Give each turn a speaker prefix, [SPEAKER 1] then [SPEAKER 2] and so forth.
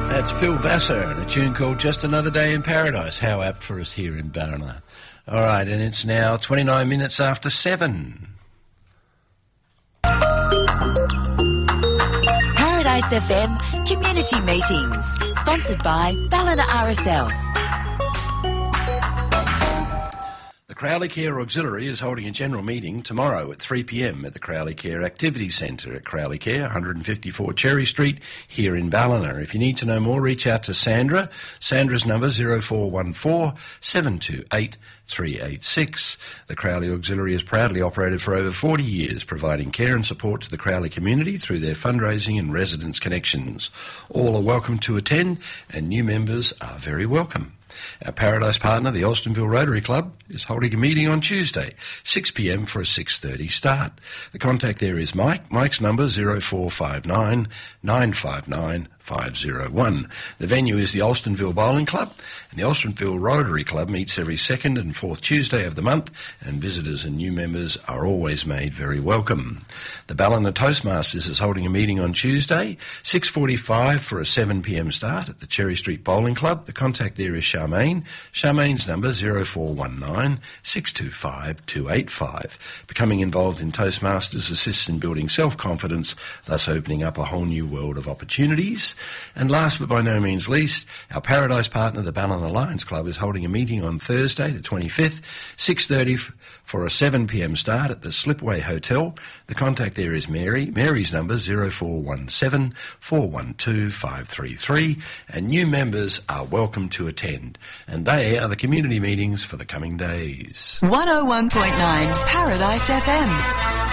[SPEAKER 1] That's Phil Vassar and a tune called Just Another Day in Paradise. How apt for us here in Ballina. All right, and it's now 29 minutes after 7.
[SPEAKER 2] Paradise FM Community Meetings, sponsored by Ballina RSL.
[SPEAKER 1] The Crowley Care Auxiliary is holding a general meeting tomorrow at 3 p.m. at the Crowley Care Activity Centre at Crowley Care, 154 Cherry Street, here in Ballina. If you need to know more, reach out to Sandra. Sandra's number 0414 728 386. The Crowley Auxiliary has proudly operated for over 40 years, providing care and support to the Crowley community through their fundraising and residents connections. All are welcome to attend, and new members are very welcome. Our Paradise partner, the Alstonville Rotary Club, is holding a meeting on Tuesday, 6 p.m. for a 6:30 start. The contact there is Mike. Mike's number 0459 959 501. The venue is the Alstonville Bowling Club, and the Alstonville Rotary Club meets every second and fourth Tuesday of the month, and visitors and new members are always made very welcome. The Ballina Toastmasters is holding a meeting on Tuesday, 6:45 for a 7 p.m. start at the Cherry Street Bowling Club. The contact there is Charmaine. Charmaine's number 0419 625 285. Becoming involved in Toastmasters assists in building self-confidence, thus opening up a whole new world of opportunities. And last but by no means least, our Paradise partner, the Ballina Lions Club, is holding a meeting on Thursday, the 25th, 6:30 for a 7 p.m. start at the Slipway Hotel. The contact there is Mary. Mary's number 0417 412 533, and new members are welcome to attend. And they are the community meetings for the coming days.
[SPEAKER 2] 101.9 Paradise FM.